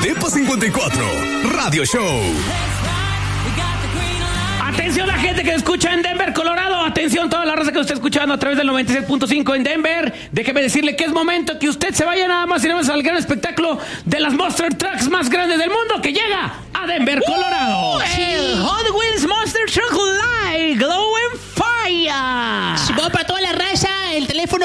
Depa 54, Radio Show. Atención la gente que escucha en Denver, Colorado. Atención toda la raza que está escuchando a través del 96.5 en Denver. Déjeme decirle que es momento que usted se vaya nada más y nada más al gran espectáculo de las Monster Trucks más grandes del mundo que llega a Denver, Colorado. El Hot Wheels Monster Truck Live Glow and Fire. Si va para toda la raza, el teléfono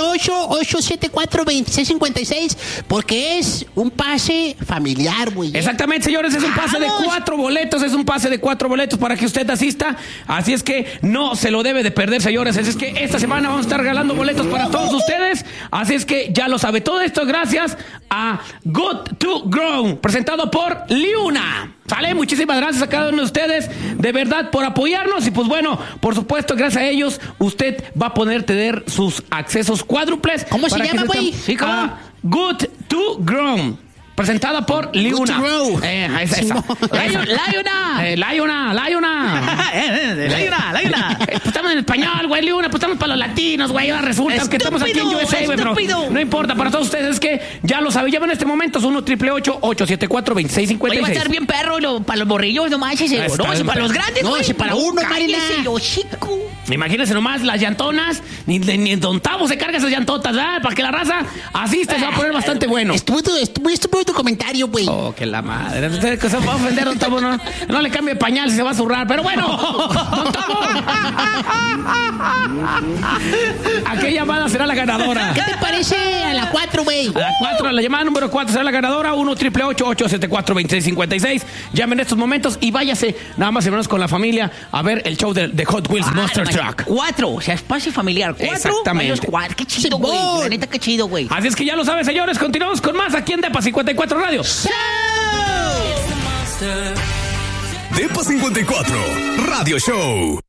1-888-874-2656, porque es un pase familiar, güey. Exactamente, señores, es un pase de 4 boletos, para que usted asista, así es que no se lo debe de perder, señores, así es que esta semana vamos a estar regalando boletos para todos ustedes, así es que ya lo sabe, todo esto gracias a Good to Grow, presentado por Liuna. ¿Sale? Muchísimas gracias a cada uno de ustedes, de verdad, por apoyarnos. Y pues bueno, por supuesto, gracias a ellos, usted va a poder tener sus accesos cuádruples. ¿Cómo se llama, güey? Sí, Good to Grow. Presentada por Liuna. Esa. Liuna. Pues estamos en español, güey, Liuna. Pues estamos para los latinos, güey. Ahora resulta que estamos aquí en USA, güey. Pero no importa, para todos ustedes es que ya lo saben. Llaman en este momento, es 1-888-874-2656. Oye, va a estar bien perro para los borrillos nomás. No, ese para los grandes, no, güey. ese para uno, Marina. Chico. Imagínense nomás las llantonas. Ni en Don Tavo se carga esas llantotas, ¿verdad? Para que la raza asista, se va a poner bastante bueno. Estuvo tu comentario, güey. Oh, que la madre. Usted se va a ofender, Don Tavo, no le cambie pañal si se va a zurrar. Pero bueno, Don Tavo. ¿A qué llamada será la ganadora? ¿Qué te parece a la 4, güey? A la 4, la llamada número 4 será la ganadora. 1-888-874-2656. Llamen en estos momentos y váyase nada más y menos con la familia a ver el show de Hot Wheels Monster Truck. 4, o sea, espacio familiar. 4. Exactamente. Qué chido, güey. La neta, qué chido, güey. Así es que ya lo saben, señores. Continuamos con más aquí en Depa 54 Radio. Depa 54, Radio Show.